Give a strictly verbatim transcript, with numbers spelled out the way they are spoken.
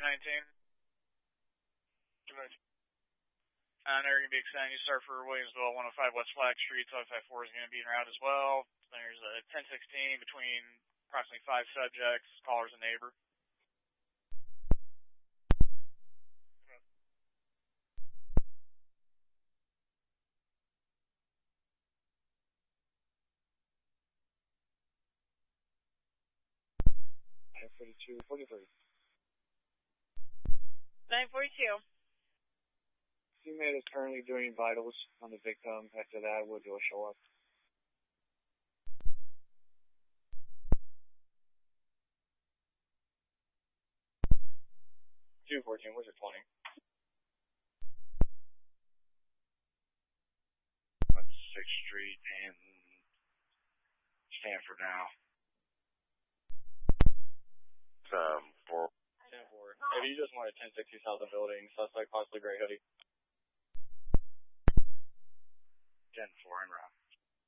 nineteen. two nineteen. And they're going to be extending you start for Williamsville, one oh five West Flag Street, so five four is going to be en route as well. There's a ten sixteen between approximately five subjects, callers and neighbor. nine forty-two, forty-three. nine forty-two. Teammate is currently doing vitals on the victim. After that, we'll do a show up. two fourteen, where's your twenty? That's sixth Street and Stanford now. Um, four. ten four. If you just wanted ten sixty south of building, suspect possibly gray hoodie. ten four en route.